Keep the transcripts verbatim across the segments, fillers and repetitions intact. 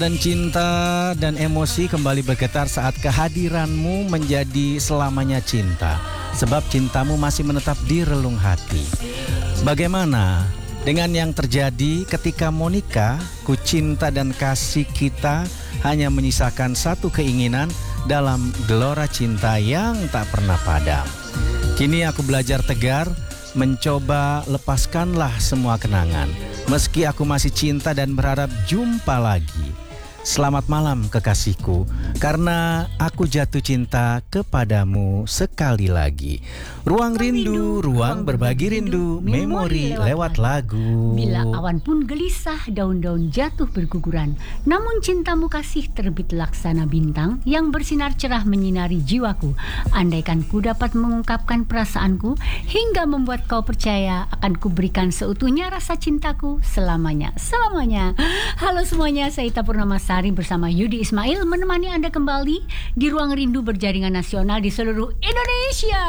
Dan cinta dan emosi kembali bergetar saat kehadiranmu menjadi selamanya cinta. Sebab cintamu masih menetap di relung hati. Bagaimana dengan yang terjadi ketika Monica, ku cinta dan kasih kita hanya menyisakan satu keinginan dalam gelora cinta yang tak pernah padam. Kini aku belajar tegar, mencoba lepaskanlah semua kenangan. Meski aku masih cinta dan berharap jumpa lagi. Selamat malam kekasihku, karena aku jatuh cinta kepadamu sekali lagi. Ruang rindu, ruang berbagi rindu, memori lewat lagu. Bila awan pun gelisah, daun-daun jatuh berguguran, namun cintamu kasih terbit laksana bintang yang bersinar cerah menyinari jiwaku. Andaikan ku dapat mengungkapkan perasaanku hingga membuat kau percaya, akan kuberikan seutuhnya rasa cintaku selamanya. Selamanya. Halo semuanya, saya Ita Purnamasari bersama Yudi Ismail menemani Anda kembali di Ruang Rindu berjaringan nasional di seluruh Indonesia.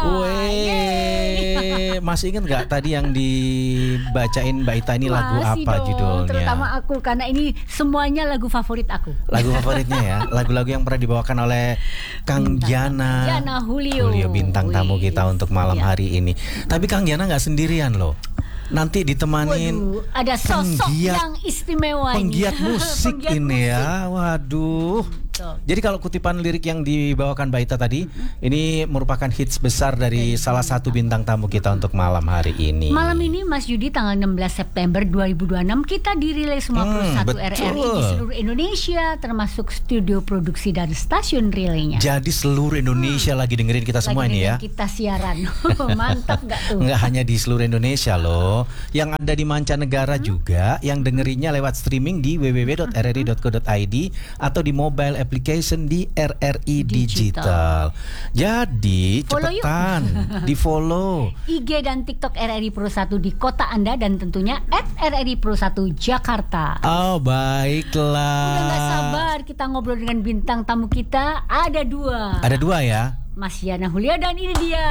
Weh, masih ingat gak tadi yang dibacain Mbak Ita ini lagu Masih apa dong, judulnya? Terutama aku, karena ini semuanya lagu favorit aku. Lagu favoritnya ya, lagu-lagu yang pernah dibawakan oleh Kang Bintang, Jana Jana Julio. Julio bintang Wih, tamu kita untuk malam iya. hari ini. Tapi Kang Jana gak sendirian loh. Nanti ditemanin Waduh, ada sosok penggiat, yang istimewa penggiat ini. musik Penggiat ini musik. ya. Waduh. Betul. Jadi kalau kutipan lirik yang dibawakan Mbak Ita tadi, ini merupakan hits besar dari salah satu bintang tamu kita untuk malam hari ini. Malam ini Mas Yudi tanggal enam belas September dua ribu dua puluh enam kita dirilai semua Hmm, puluh satu betul. R R I di seluruh Indonesia, termasuk studio produksi dan stasiun relaynya. Jadi seluruh Indonesia hmm. lagi dengerin kita semua Lagi ini ya. kita siaran. Mantap gak tuh? Nggak hanya di seluruh Indonesia loh, yang ada di mancanegara hmm. juga, yang dengerinnya lewat streaming di w w w dot r r i dot co dot i d atau di mobile application di R R I Digital. Digital. Jadi Follow cepetan di follow I G dan TikTok R R I Pro satu di kota Anda dan tentunya at R R I Pro satu Jakarta. Oh baiklah. Udah gak sabar kita ngobrol dengan bintang tamu kita. Ada dua. Ada dua ya. Mas Yana Hulia dan ini dia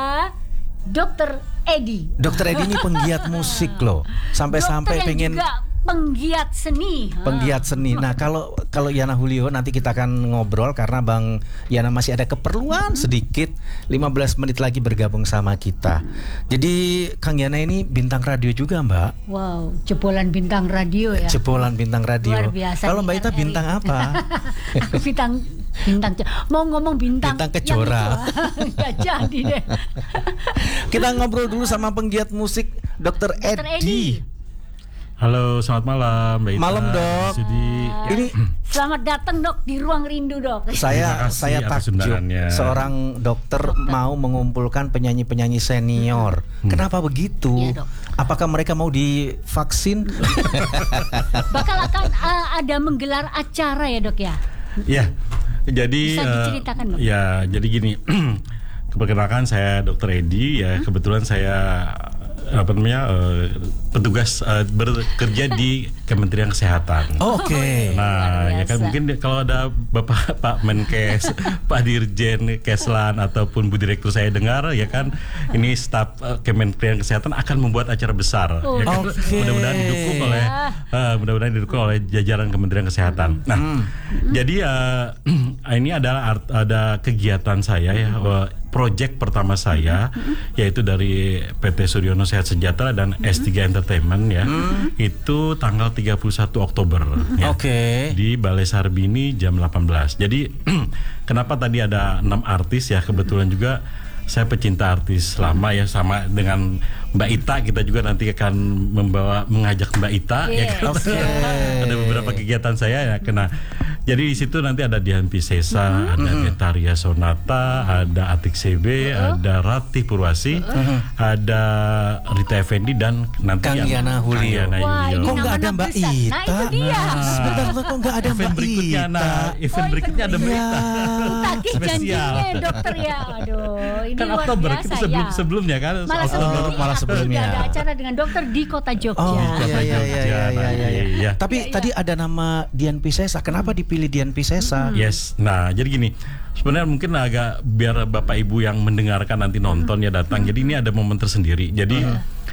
Dokter Edi. Dokter Edi ini penggiat musik loh. Sampai-sampai Dokter yang pengen juga penggiat seni. Penggiat seni. Nah kalau kalau Yana Julio nanti kita akan ngobrol karena Bang Yana masih ada keperluan sedikit, lima belas menit lagi bergabung sama kita. Jadi Kang Yana ini bintang radio juga Mbak. Wow, jebolan bintang radio ya. Jebolan bintang radio. Luar biasa. Kalau Mbak Ita R R I. bintang apa? Aku bintang bintang mau ngomong bintang Bintang kejora. Gak jadi deh. Kita ngobrol dulu sama penggiat musik Dokter Dokter Edi. Edi. Halo, selamat malam Mbak Ita. Malam, Dok. Sudi. Ini Selamat datang Dok di Ruang Rindu Dok. saya Terima kasih saya atas takjub undangannya. seorang dokter, mau mengumpulkan penyanyi-penyanyi senior. Hmm. Kenapa begitu? Iya, Dok. Apakah mereka mau divaksin? Bakal akan uh, ada menggelar acara ya Dok ya. Ya, jadi Bisa eh, diceritakan, Dok? ya, jadi gini. Perkenalkan saya Dokter Edi ya. Hmm? Kebetulan saya apa namanya uh, petugas uh, bekerja di Kementerian Kesehatan. Oke. Nah, Luar ya kan biasa. mungkin kalau ada Bapak Pak Menkes, Pak Dirjen Keslan ataupun Bu Direktur saya dengar ya kan, ini staf uh, Kementerian Kesehatan akan membuat acara besar. Oh. Ya kan? Oke. Mudah-mudahan didukung oleh uh, mudah-mudahan didukung oleh jajaran Kementerian Kesehatan. Nah, Hmm. jadi uh, ini adalah art, ada kegiatan saya ya. Uh, Project pertama saya yaitu dari P T Suryono Sehat Sejahtera dan S tiga Entertainment ya. Itu tanggal tiga puluh satu Oktober ya. Oke. Di Balai Sarbini jam delapan belas. Jadi kenapa tadi ada enam artis ya, kebetulan juga saya pecinta artis lama ya, sama dengan Mbak Ita, kita juga nanti akan membawa mengajak Mbak Ita ya Yes. kan. Oke. Ada beberapa kegiatan saya ya kena. Jadi di situ nanti ada Dian Piscesa, ada Betaria Sonata, ada Atik C B, ada Ratih Purwasi, ada Rita Effendi dan nanti Kang yang Yana Julio. Kang Yana Wah, Julio. ini Kok nggak ada nama Mbak besar. Ita? Nah itu dia. Sebentar, sebentar, kok nggak ada Event Mbak berikutnya, Ita? nah, event Oh, berikutnya ada Mbak iya. Ita. Tagih Spesial. janjinya Dokter ya. Aduh, ini Kan luar Oktober biasa itu sebelum ya. sebelumnya kan. Malah Oktober. sebelumnya, malah sebelumnya. Sudah ada acara dengan dokter di kota Jogja. Oh iya iya Kota iya Jogja, iya iya, nah, iya, iya. iya. Tapi Iya, iya. tadi ada nama Dian Piscesa. Kenapa dipilih Dian Piscesa? Yes, nah jadi gini, sebenarnya mungkin agak biar Bapak Ibu yang mendengarkan nanti nonton ya datang. Jadi ini ada momen tersendiri. Jadi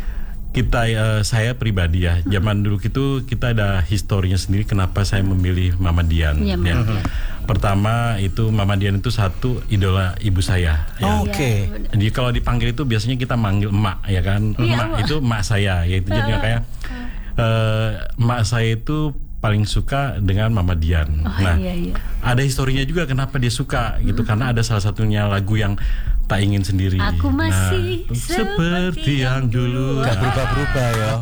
kita uh, saya pribadi ya, zaman dulu itu kita ada historinya sendiri kenapa saya memilih Mama Dian. Iya, Ya. Mama Dian. Pertama itu Mama Dian itu satu idola ibu saya. Ya. Oke. Jadi kalau dipanggil itu biasanya kita manggil emak ya kan, Iya, emak emak. itu emak saya, yaitu jadi kayak uh, emak saya itu paling suka dengan Mama Dian. Oh, nah, iya, iya. ada historinya juga kenapa dia suka gitu, karena ada salah satunya lagu yang tak ingin sendiri. Aku masih nah, seperti seperti yang dulu. Gak berubah-berubah ya.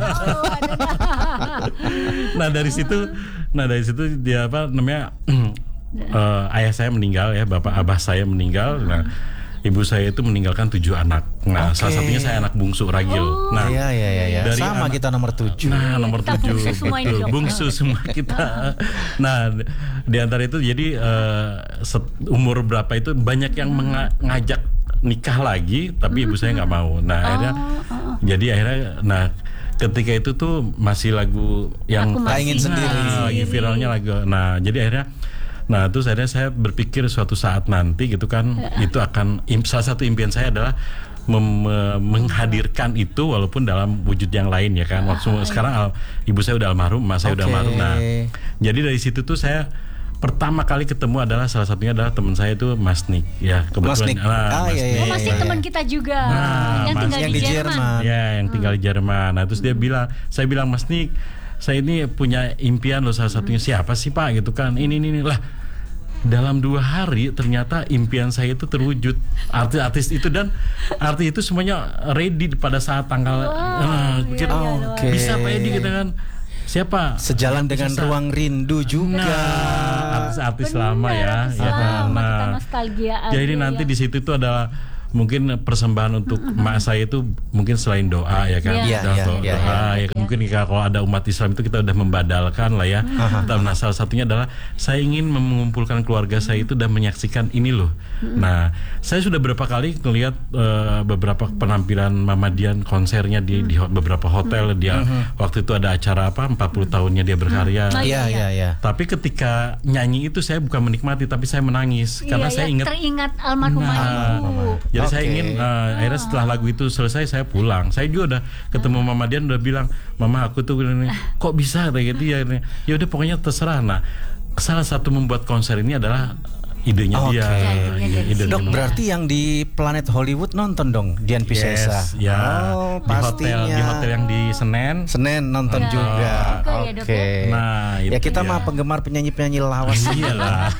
Nah dari situ, nah dari situ dia apa namanya uh, ayah saya meninggal ya, bapak abah saya meninggal. Nah ibu saya itu meninggalkan tujuh anak. Nah Oke. salah satunya saya anak bungsu ragil. Oh. Nah Iya iya iya ya. dari Sama anak- kita nomor tujuh. Nah nomor Kita tujuh bungsu semua ini betul, dong. bungsu semua kita. Nah di antara itu jadi uh, set- umur berapa itu banyak yang menga- ngajak nikah lagi, tapi ibu saya nggak mau. Nah akhirnya, jadi akhirnya, nah ketika itu tuh masih lagu yang Aku Tak ingin masih sendiri. Nah, lagi viralnya lagu. Nah jadi akhirnya, nah terus akhirnya saya berpikir suatu saat nanti gitu kan, itu akan im- salah satu impian saya adalah mem- me- menghadirkan itu walaupun dalam wujud yang lain ya kan. Waktu sekarang al- ibu saya udah almarhum, emak saya udah Oke. almarhum. Nah jadi dari situ tuh saya pertama kali ketemu adalah salah satunya adalah teman saya itu Mas Nick ya, Mas Nick. Ah, Mas iya, Nick. Oh, masih iya, teman iya. kita juga Nah, yang Mas- tinggal yang di di Jerman. Jerman. Ya yang tinggal di Jerman. Nah terus dia bilang, saya bilang Mas Nick, saya ini punya impian loh, salah satunya siapa sih Pak gitu kan, ini ini, ini. Lah dalam dua hari ternyata impian saya itu terwujud, artis-artis itu, dan artis itu semuanya ready pada saat tanggal nah, pikir, iya, Oke. bisa Pak Edi gitu kan, siapa Sejalan dengan Bisa. Ruang Rindu juga. Nah, artis-artis lama ya, Benar, ya kan. sama, kita Nah, nostalgiaan jadi dulu nanti ya. di situ itu adalah mungkin persembahan untuk emak saya itu mungkin selain doa ya kan, Iya, Doa- iya, doa, iya, doa, ya kan. Mungkin jika kalau ada umat Islam itu kita udah membadalkan lah ya. Nah salah satunya adalah saya ingin mengumpulkan keluarga saya itu dan menyaksikan ini loh. Nah saya sudah beberapa kali melihat eh, beberapa penampilan Mama Dian konsernya di, di ho- beberapa hotel dia waktu itu ada acara apa empat puluh tahunnya dia berkarya. Oh, Iya iya iya. Tapi ketika nyanyi itu saya bukan menikmati, tapi saya menangis karena Iya, saya ya, ingat. teringat almarhumah ibu. Jadi saya Oke. ingin uh, akhirnya setelah lagu itu selesai saya pulang. Saya juga udah ketemu Mama Dian, udah bilang, "Mama aku tuh ini, kok bisa kayak gitu ya?" Ya udah pokoknya terserah. Nah, salah satu membuat konser ini adalah idenya Oke. dia. Idenya Iya, dari idenya Dok, Iya. berarti yang di Planet Hollywood nonton dong Dian Piscesa. Yes, ya. Oh, Di hotel, pastinya. di hotel yang di Senen. Senin nonton Ya, juga. suka ya, Oke. Dok, ya? Nah, ya itu kita dia. mah penggemar penyanyi-penyanyi lawas. Iyalah.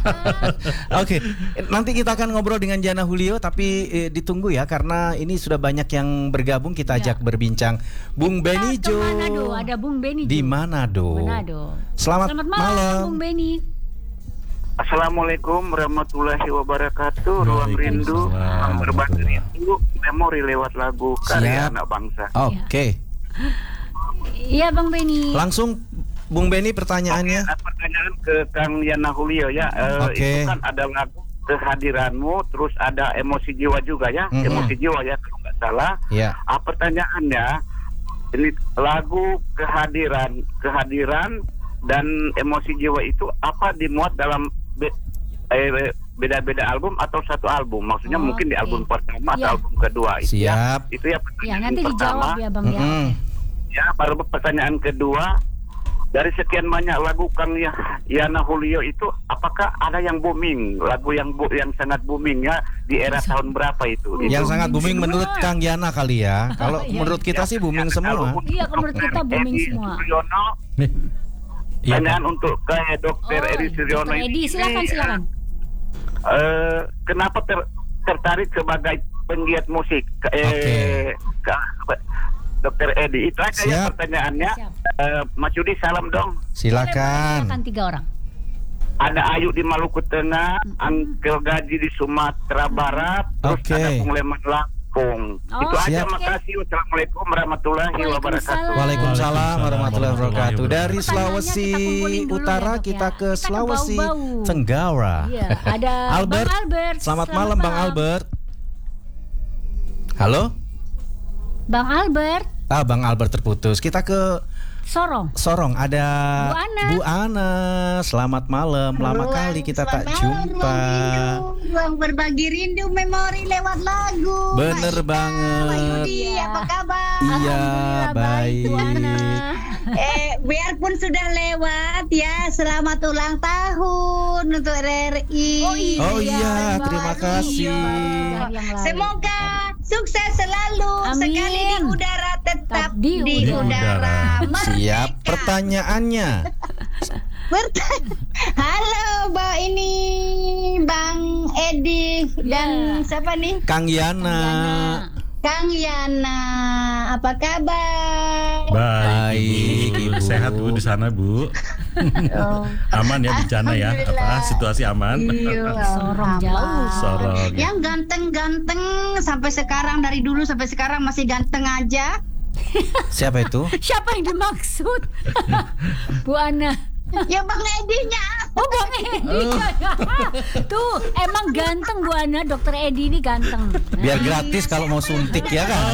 Oke, nanti kita akan ngobrol dengan Jana Julio, tapi eh, ditunggu ya karena ini sudah banyak yang bergabung, kita ajak berbincang. Bung Benny Kita Jo. ke Manado, ada Bung Benny Di Jo. Manado. Manado. Selamat, Selamat malam, malam. Bung Benny. Assalamualaikum warahmatullahi wabarakatuh. Ruang Rindu Waalaikumsalam. berbagi rindu memori lewat lagu karya Siap. anak bangsa. Oke, Iya, Bang Benny. langsung Bung Benny pertanyaannya. Oke, pertanyaan ke Kang Yana Julio ya. Eh, Oke. Itu kan ada lagu kehadiranmu, terus ada emosi jiwa juga ya, Mhm. emosi jiwa ya kalau nggak salah. Ya. Ah, pertanyaannya, ini lagu kehadiran, kehadiran dan emosi jiwa itu apa dimuat dalam be- eh, beda-beda album atau satu album? Maksudnya Oh, mungkin di oke. album pertama atau Ya. album kedua. Itu ya, Siap. itu ya Ya, pertanyaan nanti pertama. dijawab ya, Bang ya. Mm-mm. Ya, baru pertanyaan kedua, dari sekian banyak lagu Kang Ya- Yana Julio itu, apakah ada yang booming, lagu yang bu- yang sangat booming ya di era tahun berapa itu? Itu. Yang sangat booming semua. menurut Kang Yana kali ya. Kalau Iya, menurut kita sih booming Ya, semua. kalau Iya, kalau menurut kita booming Edi semua. Suryono, Iya, pertanyaan untuk ke Dokter Oh, Edi Suryono Dokter Edi, ini, silakan silakan. eh, kenapa ter- tertarik sebagai penggiat musik? Ke- Eh, Oke. ke- Dokter Edi, itu aja ya Siap. pertanyaannya. Siap. Eh, Mas Yudi, salam dong. Silakan. Silakan tiga orang. Ada Ayu di Maluku Tengah, Angkel Gaji di Sumatera Barat, terus Oke. ada Pengleman Lampung. Oh, Itu aja, siap. makasih. Wassalamualaikum warahmatullahi wabarakatuh. Waalaikumsalam warahmatullahi wabarakatuh. Dari Pertanyaannya Sulawesi kita kumpulin dulu Utara ya, Dok, kita ya. ke Kita ke Sulawesi Bau-Bau. Tenggara. Iya, ada Albert. Bang Albert. Selamat, malam Bang Albert. Halo? Bang Albert. Ah, Bang Albert terputus. Kita ke Sorong. Sorong ada Bu Ana. Bu Ana. Selamat malam. Lama Ruang- kali kita tak selamat jumpa. Ruang rindu, ruang berbagi rindu memori lewat lagu. Bener Mbak Ika, banget. Mbak Yudi, Iya. apa kabar? Iya, Alhamdulillah, baik, Bu Ana. Eh, biarpun sudah lewat ya, selamat ulang tahun untuk R R I. Oh iya, Oh iya, baru terima hari kasih. yang lalu. Semoga sukses selalu. Amin. Sekali di udara tetap Tetap di di, udara. udara. Siap. Merdeka. Pertanyaannya. Bertanya. Halo, Mbak ini Bang Edi dan Ya. siapa nih? Kang Yana. Kang Yana. Apa kabar? Baik, Baik, Ibu. Ibu. Sehat Bu di sana, Bu. Oh. Aman ya di sana ya. Alhamdulillah. Apa situasi aman? Iya, Sorong jauh. aman. Sorong. Yang ganteng-ganteng sampai sekarang, dari dulu sampai sekarang masih ganteng aja. Siapa itu? Siapa yang dimaksud? Bu Ana. Ya Bang Edinya. Oh Bang Edi. Tuh emang ganteng Bu Ana. Dokter Edi ini ganteng. Biar gratis kalau mau suntik ya kan.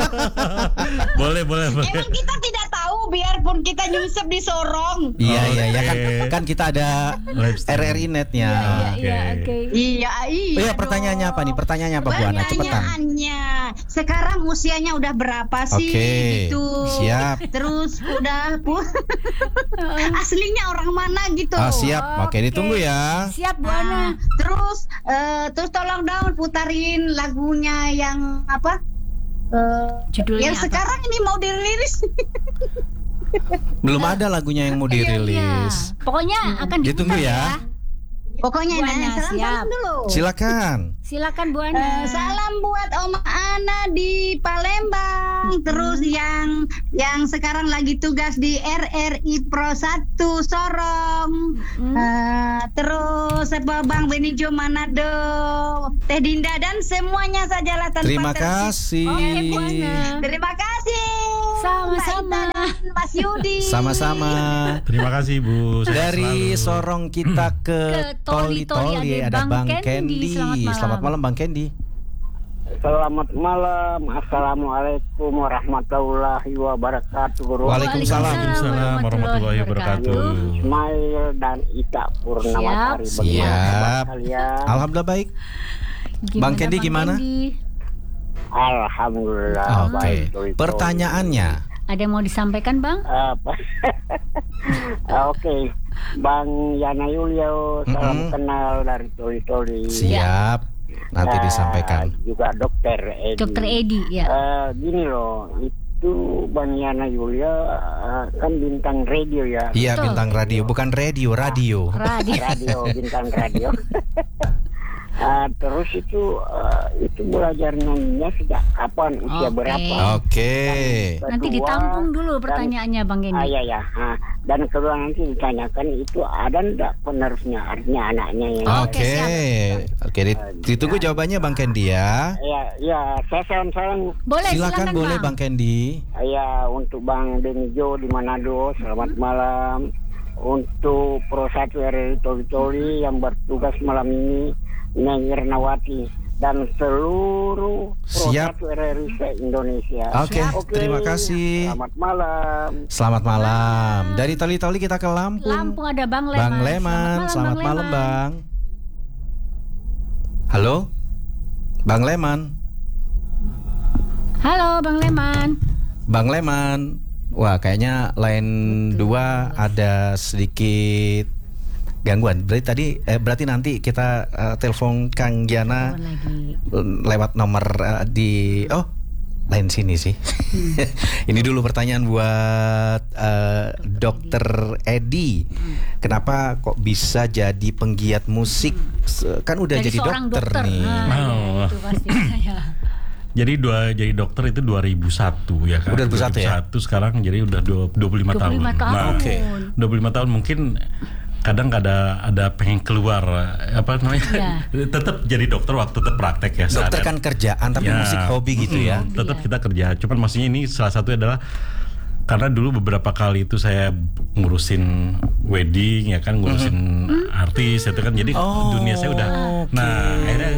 Boleh, boleh, boleh. Emang kita tidak tahu biarpun kita nyusup di Sorong. Iya iya ya kan Oke. kan kita ada Live R R I Netnya. Iya iya Oke. oke. Iya, iya. Oh iya, pertanyaannya apa nih? Pertanyaannya apa Bu Ana? Cepetan. Pertanyaannya, sekarang usianya udah berapa sih? Oke, Gitu. siap. Terus udah pu aslinya orang mana gitu. Ah, siap. Oke, ditunggu ya. Siap Bu Nah, Ana. terus eh, terus tolong dong putarin lagunya yang apa? Eh, Judulnya yang apa? sekarang ini mau dirilis. Belum ada lagunya yang mau Iya, iya. dirilis. Pokoknya akan Ditunggu diputar ya. Pokoknya Bu nah, Ana, salam siap. salam dulu. Silakan. Silakan Bu Eh, Ana. salam buat Om Ana di Palembang. Terus yang yang sekarang lagi tugas di R R I Pro satu Sorong. Hmm. Eh, terus apa Bang Benijo Manado, Teh Dinda dan semuanya sajalah tanpa Terima terkecuali. kasih. Oke Bu Ana. Terima kasih. Sama-sama. Mbak Ita dan Mas Yudi. Sama-sama. Terima kasih Bu. Sehat Dari selalu. Sorong kita ke Ke Toli-Toli Toli-Toli ada ada Bang Bang Kendi. Kendi. Selamat malam. Selamat malam Bang Kendi. Selamat malam. Assalamualaikum warahmatullahi wabarakatuh. Guru Waalaikumsalam. Waalaikumsalam warahmatullahi wabarakatuh. Ismail dan Ita Purnamasari. Siap. Bagaimana kabar Siap. kalian? Alhamdulillah baik. Bang Kendi gimana? Kendi? Alhamdulillah Oke. baik. Doi-doi. Pertanyaannya. Ada yang mau disampaikan Bang? Apa? Oke, Bang Yana Yulio, salam Mm-mm. kenal dari Toli Toli. Siap. Nanti Eh, disampaikan. Juga Dokter Edi. Dokter Edi ya. Eh, gini loh, itu Bang Yana Yulia eh, kan bintang radio ya. Iya, Betul. bintang radio, bukan radio, radio. Radio. Radio, bintang radio. Eh, terus itu eh, itu belajar nyanyinya sejak kapan, usia Oke. berapa? Oke. Nanti Kedua, ditampung dulu dan- pertanyaannya Bang Ah, Kendi. iya ya. Ah, dan kedua nanti ditanyakan itu ada ndak penerusnya, artinya anaknya yang. Oke. Oke, dit- ditunggu jawabannya Bang Kendi ya. Ya, ya, saya salam-salam Boleh Silakan silakan boleh Bang. Bang Kendi. ya untuk Bang Benijo di Manado, selamat malam. Untuk Pro satu R R I Toli Toli yang bertugas malam ini, Neng Irnawati dan seluruh Pro Siap. satu R R I se-Indonesia. Oke, terima kasih. Selamat malam. Selamat malam. Dari Toli-Toli kita ke Lampung. Lampung ada Bang Leman. Bang Leman, selamat malam Bang. Halo? Bang Leman. Halo Bang Leman. Bang Leman. Wah, kayaknya line dua ada sedikit gangguan. Berarti tadi eh, berarti nanti kita eh, telepon Kang Yana Telepon lagi. lewat nomor eh, di oh lain sini sih. Ini dulu pertanyaan buat eh, Dokter Edi. Kenapa kok bisa jadi penggiat musik? Se- Kan udah Dari jadi seorang dokter, nih. Nah, Oh. itu pasti ya. Jadi dua jadi dokter itu dua ribu satu ya kan. Udah dua ribu satu ya? dua ribu satu sekarang jadi udah dua puluh lima tahun. dua puluh lima tahun. Nah, Oke. dua puluh lima tahun mungkin kadang ada ada pengen keluar apa namanya? Iya. Tetap jadi dokter waktu tetap praktek ya. Dokter Saat- kan kerjaan tapi Ya. musik hobi gitu ya. Mm, tetap Iya. kita kerja. Cuman maksudnya ini salah satu adalah karena dulu beberapa kali itu saya ngurusin wedding ya kan, ngurusin artis itu kan, jadi Oh, dunia saya udah. oke. Nah akhirnya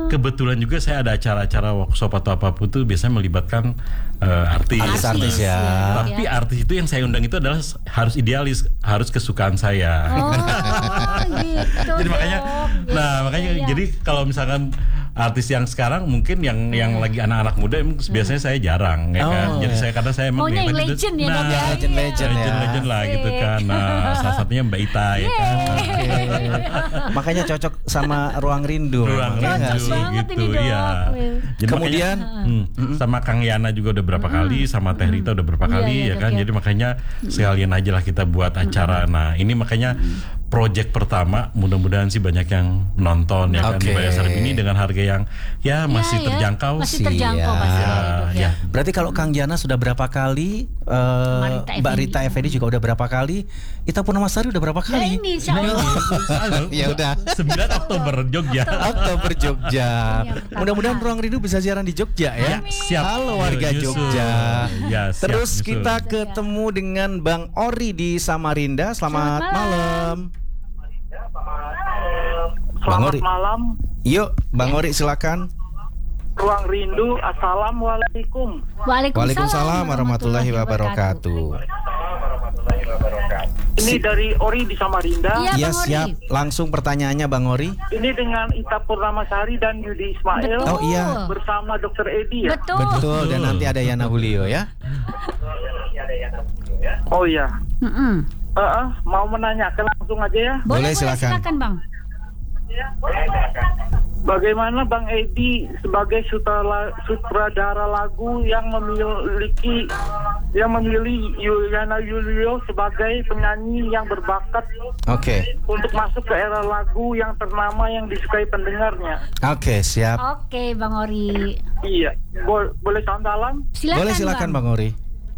kebetulan juga saya ada acara-acara workshop atau apapun tuh biasanya melibatkan uh, artis. Artis-artis ya. Tapi artis itu yang saya undang itu adalah harus idealis, harus kesukaan saya. Oh, gitu. Jadi makanya, dong. nah Ya, makanya ya, ya. jadi kalau misalkan artis yang sekarang mungkin yang Hmm. yang lagi anak-anak muda emang biasanya saya jarang ya kan. Oh. Jadi saya karena saya emang Maunya yang yang tadi udah- legend ya, nah, Dok, ya. Legend-legend ya. legend-legend lah gitu kan. Nah, salah satunya Mbak Ita ya kan. Oke. Makanya cocok sama Ruang Rindu. Ruang memang, ya Rindu nggak sih? banget gitu ini, Dok. ya. Jadi Kemudian, makanya, hmm, sama Kang Yana juga udah berapa kali, sama Teh Rita udah berapa Iya, kali iya, ya Dok, kan. ya. Jadi makanya sekalian aja lah kita buat acara. Nah, ini makanya project pertama mudah-mudahan sih banyak yang nonton ya kan Oke. di Balai Sarbini dengan harga yang ya masih Ya, ya. terjangkau. Masih terjangkau Siap. pasti Ya, ya, Dok, ya. ya. Berarti kalau Kang Yana sudah berapa kali, eh, Marita Mbak Effendi. Rita Effendi juga udah berapa kali, Ita Purnamasari udah berapa Nah, kali? ini insya Allah. Ya udah. sembilan Oktober Jogja. Oktober Jogja. Iya, Mudah-mudahan Ruang Rindu bisa siaran di Jogja ya. Ya, siap. Halo warga Nyusul. Jogja. Ya, siap, Terus nyusul. kita ketemu dengan Bang Ori di Samarinda. Selamat, Selamat malam. malam. Bang Selamat Ori. malam, Yuk, Bang Ori silakan. Ruang Rindu. Assalamualaikum. Waalaikumsalam warahmatullahi wabarakatuh. Ini dari Ori di Samarinda. Iya, Ya Bang Ori. siap. Langsung pertanyaannya Bang Ori. Ini dengan Ita Purnamasari dan Yudi Ismail Betul. Oh, iya. bersama Dokter Edi ya. Betul. Betul, dan nanti ada Yana Julio ya. Oh iya. Mm-mm. Eh, eh, mau menanyakan langsung aja ya. Boleh, Boleh, boleh, silakan. silakan Bang. Bagaimana Bang Edi sebagai sutradara, sutradara lagu yang memiliki yang memilih Yana Julio sebagai penyanyi yang berbakat Oke. untuk masuk ke era lagu yang ternama yang disukai pendengarnya? Oke, siap. Oke, Bang Ori. Iya. Bo- boleh salam salam? Silakan, Boleh silakan Bang Ori.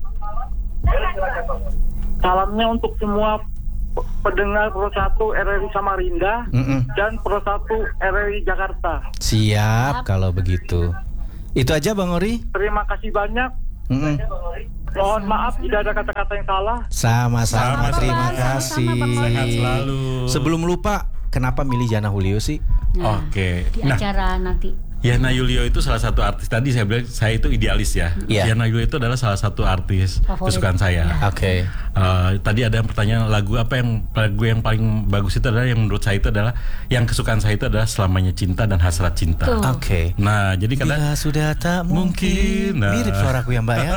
Salamnya untuk semua p- pendengar Pro satu R R I Samarinda Mm-mm. dan Pro satu R R I Jakarta. Siap kalau begitu. Itu aja Bang Ori. Terima kasih banyak. Mm-mm. Mohon maaf tidak ada kata-kata yang salah. Sama-sama, Sama-sama. terima Sama-sama, kasih. Bang Ori. Sehat selalu. Sebelum lupa, kenapa milih Yana Julio sih? Nah, Oke. Di Nah, acara nanti. Yana Julio itu salah satu artis, tadi saya bilang saya itu idealis ya. Iya. Yana Julio itu adalah salah satu artis Favorit. kesukaan saya. Oke. Uh, tadi ada yang pertanyaan lagu apa yang lagu yang paling bagus itu adalah yang menurut saya itu adalah yang kesukaan saya itu adalah Selamanya Cinta dan Hasrat Cinta. Tuh. Oke. Nah, jadi karena Bila sudah tak mungkin, Mungkin, nah. mirip suaraku ya Mbak ya.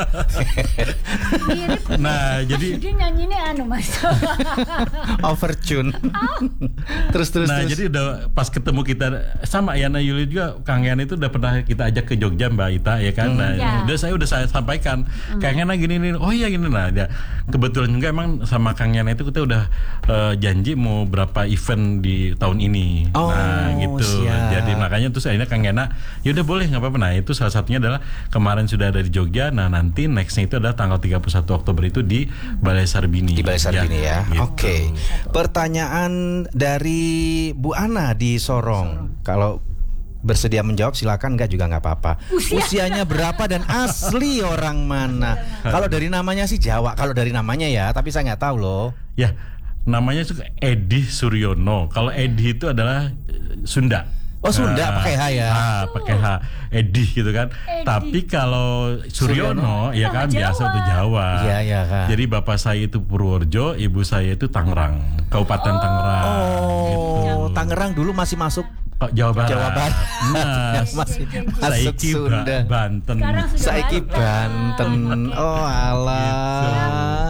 Mirip. nah, jadi Dia nyanyinya anu Mas. Overtune. terus terus nah terus. jadi udah pas ketemu kita sama Yana Julio juga Kang Yana itu udah pernah kita ajak ke Jogja Mbak Ita ya kan. Nah, Ya. udah saya udah saya sampaikan Kang Yana gini nih. Oh iya gini nah. Ya, kebetulan juga emang sama Kang Yana itu kita udah eh, janji mau berapa event di tahun ini. Oh, nah, gitu. siap. Jadi makanya terus akhirnya Kang Yana ya udah boleh nggak apa-apa. Nah, itu salah satunya adalah kemarin sudah ada di Jogja. Nah, nanti nextnya itu adalah tanggal tiga puluh satu Oktober itu di Balai Sarbini. Di Balai Sarbini ya. gitu. Oke. Pertanyaan dari Bu Ana di Sorong. Kalau bersedia menjawab silakan, enggak juga nggak apa-apa. Usia. Usianya berapa dan asli orang mana? Kalau dari namanya sih Jawa. Kalau dari namanya ya, tapi saya nggak tahu loh. Ya, namanya itu Edi Suryono. Kalau Edi itu adalah eh, Sunda. Oh, Sunda, Ah, pakai H ya? Ah, pakai H. Edi gitu kan. Edi. Tapi kalau Suryono, ya kan Nama biasa Jawa. untuk Jawa. Iya, iya, Kak. Jadi bapak saya itu Purworejo, ibu saya itu Tangerang, Kabupaten Tangerang. gitu. Oh, Tangerang dulu masih masuk Kok Jawa Barat. Jawa Barat. Nah, masih masuk Saiki Ba- Sunda. Banten. Sekarang sudah Saiki balik. Banten. Oh, alah.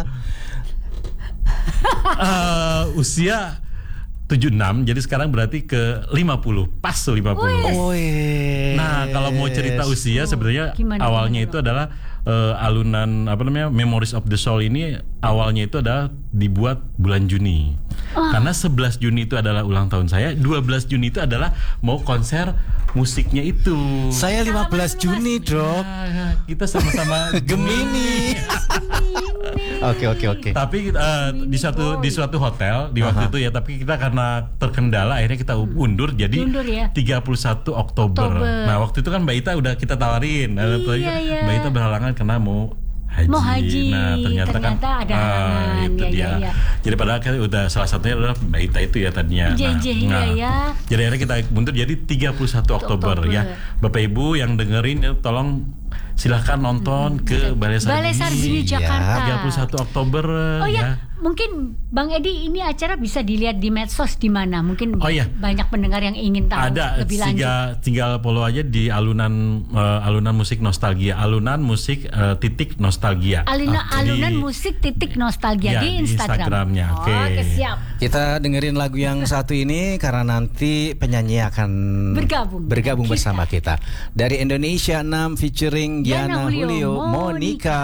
Eh, usia tujuh puluh enam, jadi sekarang berarti ke lima puluh, pas lima puluh. Oh, yes. Nah, kalau mau cerita usia sebenarnya Gimana, awalnya gimana, itu adalah eh, alunan apa namanya Memories of the Soul ini awalnya itu adalah dibuat bulan Juni. Karena sebelas Juni itu adalah ulang tahun saya, dua belas Juni itu adalah mau konser musiknya itu. Saya lima belas Juni, Dok. Ah, kita sama-sama Gemini. Oke, oke, oke. Tapi eh, di suatu di suatu hotel di waktu itu ya, tapi kita karena terkendala akhirnya kita undur jadi Undur ya? tiga puluh satu Oktober. Oktober. Nah, waktu itu kan Mbak Ita udah kita tawarin. Nah, Iya, tapi iya. Mbak Ita berhalangan karena mau haji. Mau haji. Nah, ternyata, Ternyata kan ada ah, halangan. itu Ya, dia. ya, ya. Jadi padahal kan udah salah satunya adalah Mbak Ita itu ya tadinya. Iya, Nah, iya, iya, nah, ya. jadi akhirnya kita mundur jadi tiga puluh satu Oktober, Oktober. ya. Bapak Ibu yang dengerin ya, tolong silahkan nonton ke Balai Sarbini. Balai Sarbini Iya. Jakarta. tiga puluh satu Oktober Oh ya. ya, mungkin Bang Edi ini acara bisa dilihat di medsos di mana? Mungkin Oh, iya. banyak pendengar yang ingin tahu Ada lebih lanjut. tinggal, tinggal follow aja di alunan eh, alunan musik nostalgia, alunan musik eh, titik nostalgia. Aluna, Ah, alunan di- musik titik nostalgia Ya, di di Instagram. Instagramnya, oke. Oke, siap. Kita dengerin lagu yang satu ini karena nanti penyanyi akan Bergabung bergabung dengan bersama kita. Dari Indonesia enam featuring Yana Yana Julio, Julio, Monica. Monica.